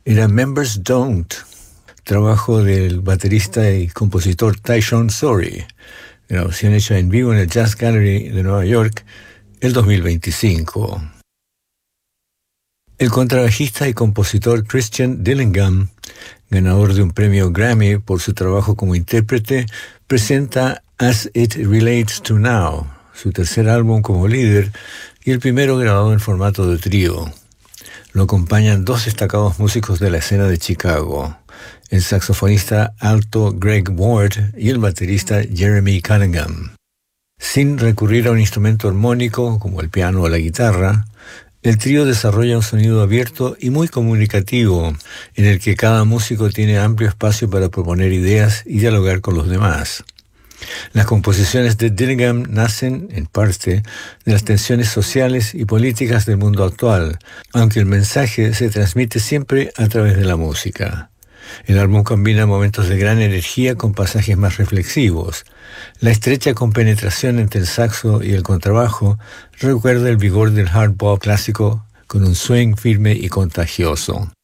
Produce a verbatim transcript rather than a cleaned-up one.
Era Members Don't, trabajo del baterista y compositor Tyshon Sorey, grabación hecha en vivo en el Jazz Gallery de Nueva York el dos mil veinticinco. El contrabajista y compositor Christian Dillingham, ganador de un premio Grammy por su trabajo como intérprete, presenta As It Relates to Now, su tercer álbum como líder y el primero grabado en formato de trío. Lo acompañan dos destacados músicos de la escena de Chicago, el saxofonista alto Greg Ward y el baterista Jeremy Cunningham. Sin recurrir a un instrumento armónico como el piano o la guitarra, el trío desarrolla un sonido abierto y muy comunicativo, en el que cada músico tiene amplio espacio para proponer ideas y dialogar con los demás. Las composiciones de Dillingham nacen, en parte, de las tensiones sociales y políticas del mundo actual, aunque el mensaje se transmite siempre a través de la música. El álbum combina momentos de gran energía con pasajes más reflexivos. La estrecha compenetración entre el saxo y el contrabajo recuerda el vigor del hard bop clásico con un swing firme y contagioso.